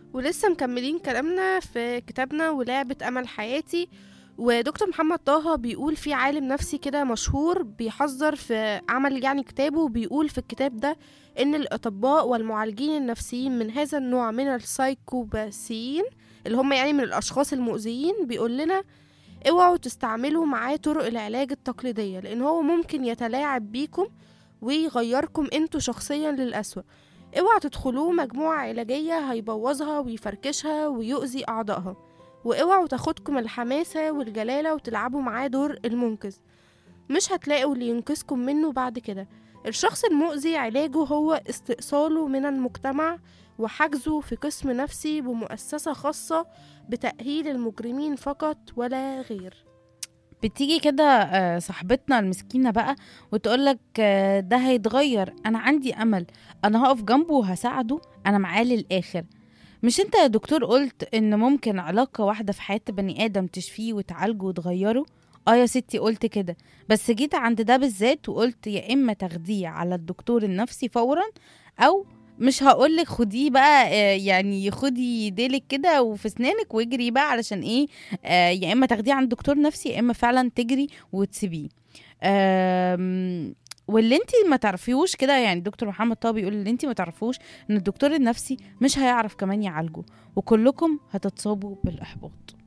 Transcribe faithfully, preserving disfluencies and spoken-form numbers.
ولسه مكملين كلامنا في كتابنا ولعبة أمل حياتي. ودكتور محمد طه بيقول في عالم نفسي كده مشهور بيحذر في عمل يعني كتابه، بيقول في الكتاب ده إن الأطباء والمعالجين النفسيين من هذا النوع من السايكوباسيين، اللي هم يعني من الأشخاص المؤذيين، بيقول لنا اوعوا تستعملوا معاه طرق العلاج التقليدية، لأن هو ممكن يتلاعب بيكم ويغيركم انتوا شخصيا للأسوأ. اوعوا تدخلوه مجموعة علاجية هيبوظها ويفركشها ويؤذي أعضائها. واوعوا تاخدكم الحماسة والجلالة وتلعبوا معاه دور المنقذ، مش هتلاقوا اللي ينقذكم منه بعد كده. الشخص المؤذي علاجه هو استئصاله من المجتمع وحجزه في قسم نفسي بمؤسسة خاصة بتأهيل المجرمين فقط ولا غير. بتيجي كده آه، صاحبتنا المسكينة بقى وتقولك آه، ده هيتغير، أنا عندي أمل، أنا هقف جنبه وهساعده، أنا معاه للآخر. مش انت يا دكتور قلت ان ممكن علاقة واحدة في حياة بني آدم تشفيه وتعالجه وتغيره؟ اه يا ستي قلت كده، بس جيت عند ده بالذات وقلت يا اما تاخديه على الدكتور النفسي فورا، او مش هقولك خديه بقى، آه، يعني خدي ديلك كده وفي اسنانك واجري بقى، علشان ايه؟ آه، يا اما تاخديه عند دكتور نفسي يا اما فعلا تجري وتسيبيه. آم، واللي انت ما تعرفيهوش كده، يعني دكتور محمد طه بيقول اللي انت ما تعرفوش ان الدكتور النفسي مش هيعرف كمان يعالجه، وكلكم هتتصابوا بالاحباط.